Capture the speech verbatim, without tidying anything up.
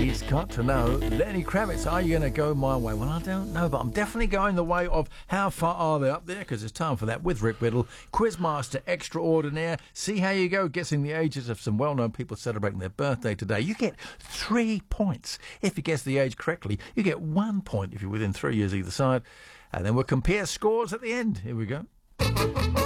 He's got to know. Lenny Kravitz, are you going to go my way? Well, I don't know, but I'm definitely going the way of How Far Are They Up There, because it's time for that with Rick Biddle, Quizmaster Extraordinaire. See how you go, guessing the ages of some well-known people celebrating their birthday today. You get three points. If you guess the age correctly, you get one point if you're within three years either side. And then we'll compare scores at the end. Here we go.